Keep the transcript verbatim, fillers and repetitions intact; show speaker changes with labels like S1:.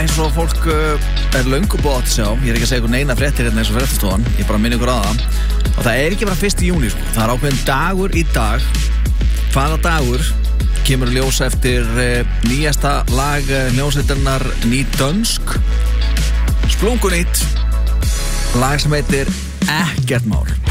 S1: eins og fólk uh, er löngu búið að sjá. Ég er ekki að segja ykkur neina fréttir hérna eins og fréttastofan. Ég bara minni ykkur á það. Og það er ekki bara fyrsta júní, sko. Það er ákveðin dagur í dag. Hvaða dagur kemur ljós eftir uh, nýjasta lag uh, hljómsveitarinnar Nýdönsk. Splunkunýtt. Lag sem heitir Ekkert mál.